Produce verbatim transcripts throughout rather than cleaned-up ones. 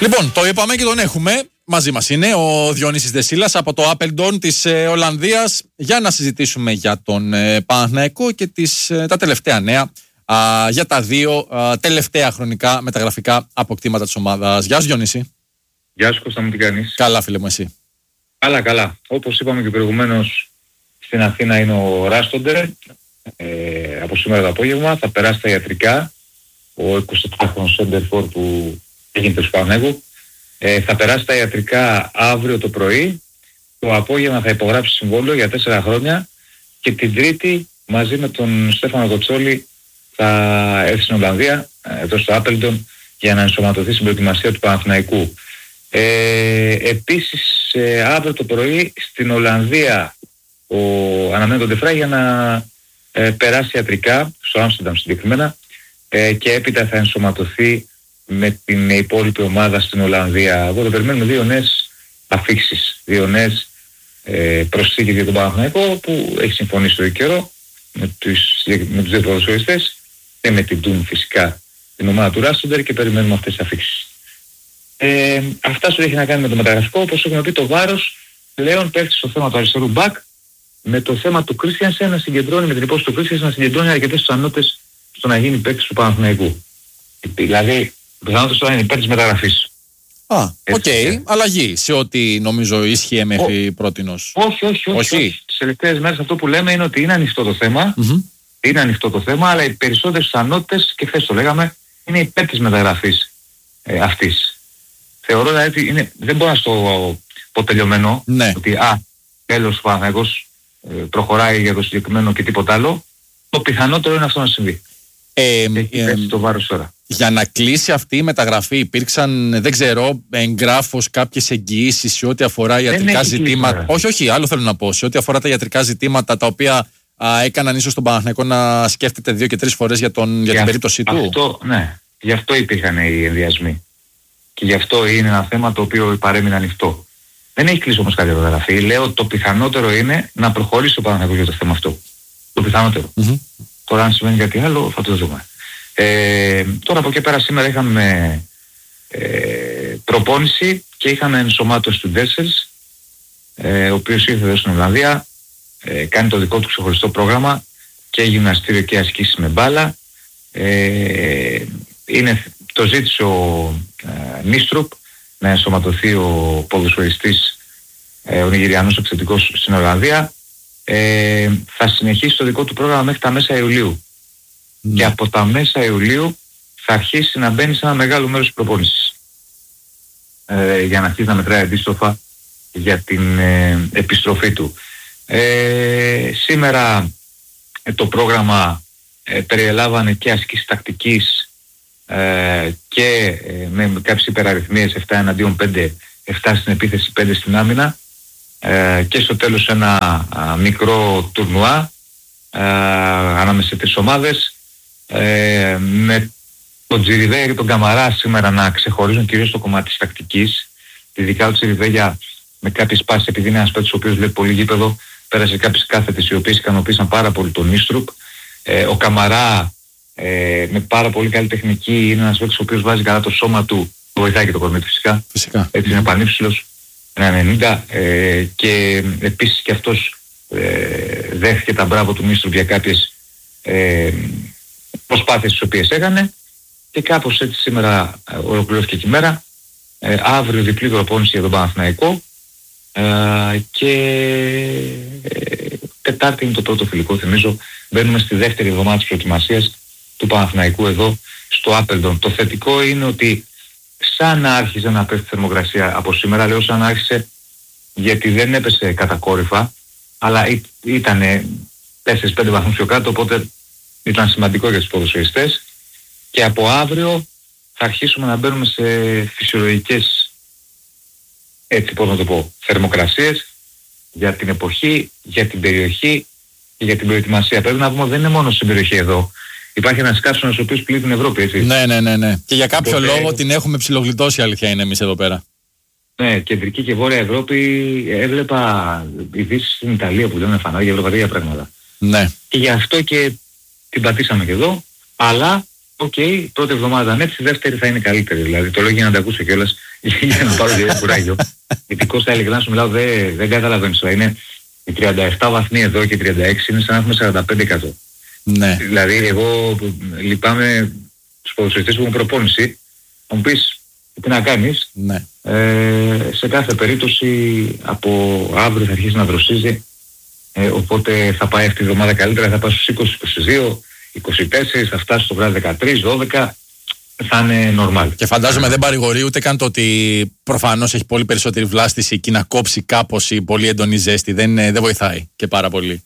Λοιπόν, το είπαμε και τον έχουμε. Μαζί μας είναι ο Διονύσης Δεσίλας από το Appledon της ε, Ολλανδίας για να συζητήσουμε για τον ε, Παναθηναϊκό και τις, ε, τα τελευταία νέα α, για τα δύο α, τελευταία χρονικά μεταγραφικά αποκτήματα της ομάδας. Γεια σου Διονύση. Γεια σου Κώστα μου, τι κάνεις? Καλά φίλε μου, εσύ? Καλά, καλά. Όπως είπαμε και προηγουμένως, στην Αθήνα είναι ο Ράστοντερ. Ε, από σήμερα το απόγευμα θα περάσει τα ιατρικά. Ο εικοσιεπτάχρονος Σέντερφορ που έγινε του Παναθηναϊκού. Ε, θα περάσει τα ιατρικά αύριο το πρωί. Το απόγευμα θα υπογράψει συμβόλαιο για τέσσερα χρόνια και την Τρίτη μαζί με τον Στέφανο Κοτσόλη θα έρθει στην Ολλανδία, εδώ στο Appledon, για να ενσωματωθεί στην προετοιμασία του Παναθηναϊκού. Ε, επίσης ε, αύριο το πρωί στην Ολλανδία ο αναμένει τον Ντεφρά για να ε, περάσει ιατρικά, στο Άμστερνταμ συγκεκριμένα, ε, και έπειτα θα ενσωματωθεί με την υπόλοιπη ομάδα στην Ολλανδία. Εγώ το περιμένουμε δύο νέες αφίξεις, δύο νέες ε, προσθήκες για τον Παναθηναϊκό που έχει συμφωνήσει το καιρό με τους, με τους δύο ποδοσφαιριστές και με την Τούν φυσικά την ομάδα του Ράστοντερ και περιμένουμε αυτές τις αφίξεις. Ε, αυτά σου έχει να κάνει με το μεταγραφικό. Όπως έχουμε πει, το βάρος πλέον πέφτει στο θέμα του αριστερού μπακ, με το θέμα του Κρίστιανσεν να συγκεντρώνει, με την υπόθεση του Κρίστιανσεν να συγκεντρώνει αρκετές πιθανότητες στο να γίνει παίκτης του Παναθηναϊκού. Δηλαδή, πιθανότητες τώρα είναι υπέρ της μεταγραφής. Α, οκ, okay. Αλλαγή σε ό,τι νομίζω ίσχυε μέχρι πρότινος. Όχι, όχι, όχι, όχι. όχι. Τις τελευταίες μέρες αυτό που λέμε είναι ότι είναι ανοιχτό το θέμα, mm-hmm. είναι ανοιχτό το θέμα, αλλά οι περισσότερες πιθανότητες, και χθες το λέγαμε, είναι υπέρ της μεταγραφής ε, αυτής. Θεωρώ δηλαδή ότι είναι, δεν μπορώ να στο πω τελειωμένο, ναι. ότι α, τέλος ο Παναθηναϊκός ε, προχωράει για το συγκεκριμένο και τίποτα άλλο. Το πιθανότερο είναι αυτό να συμβεί. Ε, έχει ε, το βάρος τώρα. Για να κλείσει αυτή η μεταγραφή υπήρξαν, δεν ξέρω, εγγράφος, κάποιες εγγυήσεις σε ό,τι αφορά ιατρικά ζητήματα. Κλείσει, όχι, όχι, άλλο θέλω να πω. Σε ό,τι αφορά τα ιατρικά ζητήματα τα οποία α, έκαναν ίσως τον Παναθηναϊκό να σκέφτεται δύο και τρεις φορές για, τον, για, για την περίπτωσή αυτό, του. Ναι, γι' αυτό υπήρχαν οι ενδιασμοί. Και γι' αυτό είναι ένα θέμα το οποίο παρέμεινε ανοιχτό. Δεν έχει κλείσει όμως κάποια μεταγραφή. Λέω ότι το πιθανότερο είναι να προχωρήσει το Παναθηναϊκό για το θέμα αυτό. Το πιθανότερο. Mm-hmm. Τώρα αν σημαίνει κάτι άλλο θα το δούμε. Ε, τώρα από εκεί πέρα σήμερα είχαμε ε, προπόνηση και είχαμε ενσωμάτωση του Ντέσσελς, ε, ο οποίος ήρθε εδώ στην Ολλανδία, ε, κάνει το δικό του ξεχωριστό πρόγραμμα και γυμναστήριο και ασκήσεις με μπάλα. Ε, είναι, το ζήτησε ο ε, Νίστρουπ να ενσωματωθεί ο ποδοσφαιριστής, ε, ο Νιγηριανός επιθετικός στην Ολλανδία. Ε, θα συνεχίσει το δικό του πρόγραμμα μέχρι τα μέσα Ιουλίου. Mm. Και από τα μέσα Ιουλίου θα αρχίσει να μπαίνει σε ένα μεγάλο μέρος της προπόνησης. Ε, για να αρχίσει να μετράει αντίστροφα για την ε, επιστροφή του. Ε, σήμερα ε, το πρόγραμμα ε, περιελάβανε και ασκήσεις τακτικής ε, και ε, με κάποιες υπεραριθμίες επτά εναντίον πέντε, επτά στην επίθεση, πέντε στην άμυνα, ε, και στο τέλος ένα α, μικρό τουρνουά ε, ανάμεσα σε τρεις ομάδες, Ε, με τον Τζιριβέ και τον Καμαρά σήμερα να ξεχωρίζουν κυρίως το κομμάτι της τακτικής. Ειδικά ο Τζιριβέ με κάποιες πάσεις, επειδή είναι ένας παίκτης ο οποίος βλέπει πολύ γήπεδο, πέρασε κάποιες κάθετες οι οποίες ικανοποίησαν πάρα πολύ τον Νίστρουπ. Ε, ο Καμαρά ε, με πάρα πολύ καλή τεχνική, είναι ένας παίκτης ο οποίος βάζει καλά το σώμα του, βοηθάει και το κορμί του φυσικά, φυσικά. Έτσι είναι πανύψηλος, ένα ενενήντα, ε, και επίσης και αυτός ε, δέχθηκε τα μπράβο του Νίστρουπ για κάποιες ε, προσπάθειες τις οποίες έκανε, και κάπως έτσι σήμερα ε, ολοκληρώθηκε και η μέρα. Ε, αύριο διπλή προπόνηση για τον Παναθηναϊκό ε, και ε, Τετάρτη είναι το πρώτο φιλικό, θυμίζω. Μπαίνουμε στη δεύτερη εβδομάδα της προετοιμασίας του Παναθηναϊκού εδώ στο Appledon. Το θετικό είναι ότι σαν να άρχιζε να πέφτει θερμοκρασία από σήμερα, λέω σαν να άρχισε γιατί δεν έπεσε κατακόρυφα, αλλά ή, ήταν τέσσερα πέντε βαθμούς πιο κάτω, οπότε ήταν σημαντικό για τους ποδοσφαιριστές, και από αύριο θα αρχίσουμε να μπαίνουμε σε φυσιολογικές, έτσι πώς να το πω, θερμοκρασίες για την εποχή, για την περιοχή και για την προετοιμασία. Πρέπει να πούμε δεν είναι μόνο στην περιοχή εδώ. Υπάρχει ένας κάψονας ο οποίος πλήττει την Ευρώπη, έτσι. Ναι, ναι, ναι, ναι. Και για κάποιο Οπότε... λόγο την έχουμε ψιλογλιτώσει, αλήθεια είναι, εμείς εδώ πέρα. Ναι, κεντρική και βόρεια Ευρώπη, έβλεπα ειδήσεις στην Ιταλία που λένε φανάρια, έβλεπα τέτοια πράγματα. Ναι. Και γι' αυτό και την πατήσαμε και εδώ, αλλά Οκ, okay, πρώτη εβδομάδα έτσι, δεύτερη θα είναι καλύτερη. Δηλαδή το λέω για να τα ακούσω κιόλας, για να πάρω και κουράγιο. Γιατί Κώστα ειλικρινά σου μιλάω, δεν, δεν καταλαβαίνεις. Είναι οι τριάντα επτά βαθμοί εδώ και τριάντα έξι είναι σαν να έχουμε σαράντα πέντε τοις εκατό. Ναι. Δηλαδή εγώ λυπάμαι στους ποδοσφαιριστές που έχουν προπόνηση, θα μου πεις τι να κάνεις. Ναι. Ε, σε κάθε περίπτωση από αύριο θα αρχίσει να δροσίζει, ε, οπότε θα πάει αυτή η εβδομάδα καλύτερα, θα πάει στους είκοσι, είκοσι δύο, είκοσι τέσσερα, θα φτάσει στο βράδυ δεκατρείς, δώδεκα, θα είναι normal. Και φαντάζομαι δεν παρηγορεί ούτε καν το ότι προφανώς έχει πολύ περισσότερη βλάστηση και να κόψει κάπως η πολύ έντονη ζέστη, δεν, δεν βοηθάει και πάρα πολύ.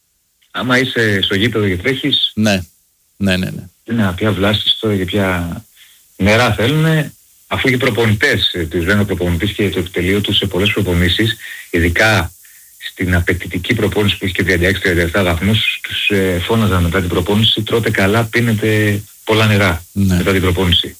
Άμα είσαι στο γήπεδο και τρέχεις, ναι, ναι, ναι, ναι. Είναι πια βλάστηση τώρα και πια νερά θέλουν, αφού και οι προπονητές, τους λένε ο προπονητής και το επιτελείο του σε πολλές προπονήσεις, ειδικά στην απαιτητική προπόνηση που έχει και τριάντα έξι τριάντα επτά βαθμούς, τους ε, φώναζαν μετά την προπόνηση, τρώτε καλά, πίνετε πολλά νερά, ναι, μετά την προπόνηση.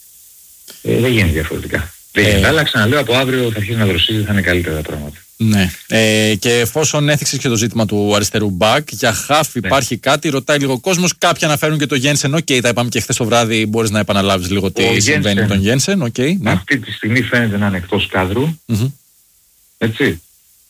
Ε, δεν γίνεται διαφορετικά. Δεν γίνεται, ε... αλλά ξαναλέω από αύριο θα αρχίσει να δροσίζει, θα είναι καλύτερα τα πράγματα. Ναι. Ε, και εφόσον έθιξες και το ζήτημα του αριστερού μπακ, για χαφ υπάρχει ναι. κάτι, ρωτάει λίγο ο κόσμος. Κάποιοι αναφέρουν και το Γένσεν. Οκ, okay, τα είπαμε και χθες το βράδυ. Μπορείς να επαναλάβεις λίγο τι ο συμβαίνει με τον Γένσεν. Okay, ναι. Αυτή τη στιγμή φαίνεται να είναι εκτός κάδρου. Mm-hmm. Έτσι.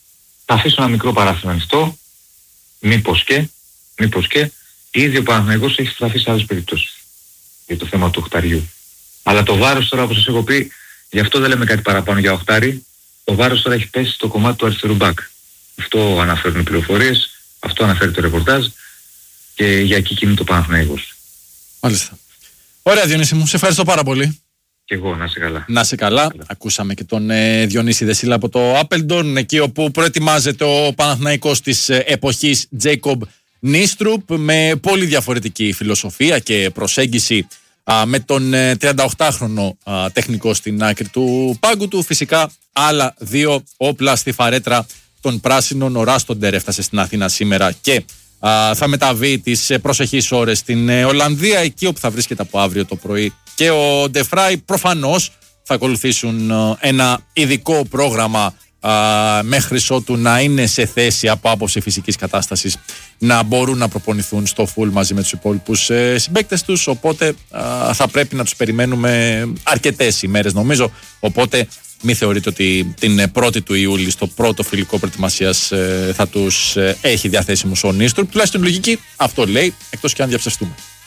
Θα αφήσω ένα μικρό παράθυρο ανοιχτό. Μήπως και, μήπως και, ήδη ο Παναθηναϊκός έχει στραφεί σε άλλες περιπτώσεις για το θέμα του οχταριού. Αλλά το βάρος τώρα, όπως σας έχω πει, γι' αυτό δεν λέμε κάτι παραπάνω για οχτάρι. Το βάρος τώρα έχει πέσει στο κομμάτι του αριστερού μπακ. Αυτό αναφέρουν οι πληροφορίες, αυτό αναφέρει το ρεπορτάζ και για εκεί κινείται το Παναθηναϊκός. Μάλιστα. Ωραία Διονύση μου, σε ευχαριστώ πάρα πολύ. Και εγώ, να είσαι καλά. Να είσαι καλά. καλά. Ακούσαμε και τον ε, Διονύση Δεσίλα από το Άπελντον, εκεί όπου προετοιμάζεται ο Παναθηναϊκός της ε, εποχής Τζέικομπ Νίστρουπ, με πολύ διαφορετική φιλοσοφία και προσέγγιση α, με τον ε, τριανταοκτάχρονο α, τεχνικό στην άκρη του πάγκου του. Φυσικά άλλα δύο όπλα στη φαρέτρα των πράσινων. Ο Ράστοντερ έφτασε στην Αθήνα σήμερα και α, θα μεταβεί τις προσεχείς ώρες στην ε, Ολλανδία, εκεί όπου θα βρίσκεται από αύριο το πρωί και ο Ντεφράι. Προφανώς θα ακολουθήσουν ε, ένα ειδικό πρόγραμμα α, μέχρι ότου να είναι σε θέση από άποψη φυσικής κατάστασης να μπορούν να προπονηθούν στο φουλ μαζί με τους υπόλοιπους ε, συμπαίκτες τους, οπότε α, θα πρέπει να τους περιμένουμε αρκετές ημέρες νομίζω, οπότε μην θεωρείτε ότι την πρώτη του Ιούλη στο πρώτο φιλικό προετοιμασίας ε, θα τους ε, έχει διαθέσιμους ο Νίστρουπ, τουλάχιστον λογική αυτό λέει, εκτός και αν διαψευστούμε.